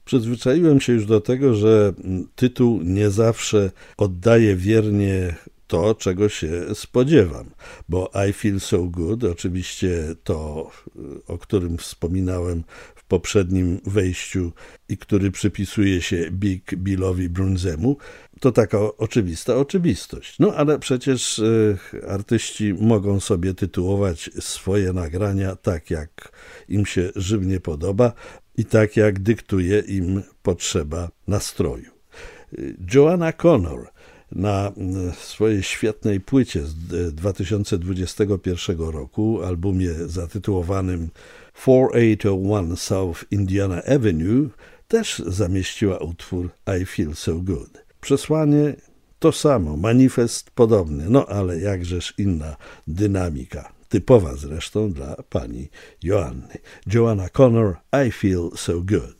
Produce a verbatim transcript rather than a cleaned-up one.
Przyzwyczaiłem się już do tego, że tytuł nie zawsze oddaje wiernie to, czego się spodziewam, bo I Feel So Good, oczywiście to, o którym wspominałem w poprzednim wejściu i który przypisuje się Big Billowi Brunzemu, to taka oczywista oczywistość. No ale przecież y, artyści mogą sobie tytułować swoje nagrania tak, jak im się żywnie podoba i tak, jak dyktuje im potrzeba nastroju. Joanna Connor na swojej świetnej płycie z dwa tysiące dwudziestego pierwszego roku, albumie zatytułowanym czterysta osiemdziesiąt jeden South Indiana Avenue, też zamieściła utwór I Feel So Good. Przesłanie to samo, manifest podobny, no ale jakżeż inna dynamika, typowa zresztą dla pani Joanny. Joanna Connor, I Feel So Good.